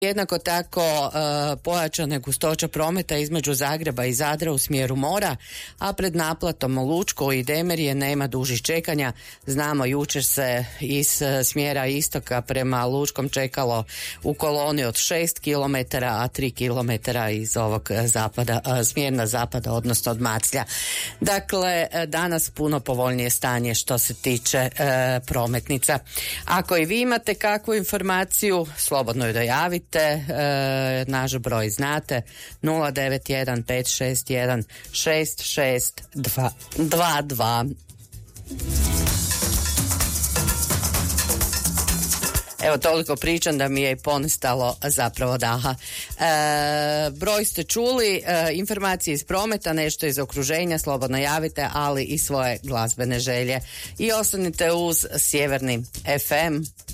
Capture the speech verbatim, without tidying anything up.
Jednako tako e, pojačana gustoća prometa između Zagreba i Zadra u smjeru mora, a pred naplatom Lučko i Demerije nema dužih čekanja. Znamo, jučer se iz e, smjera istoka prema Lučkom čekalo u koloni od šest kilometara, a tri kilometara iz ovog zapada, e, smjerna zapada, odnosno od Maclja. Dakle, e, danas puno povoljnije stanje što se tiče e, prometnica. Ako i vi imate kakvu informaciju, slobodno ju dojavite. E, naš broj znate nula devet jedan pet šest jedan šest šest dva dva. Evo, toliko pričam da mi je i ponestalo zapravo daha. E, broj ste čuli, e, informacije iz prometa, nešto iz okruženja, slobodno javite, ali i svoje glazbene želje. I ostanite uz Sjeverni F M.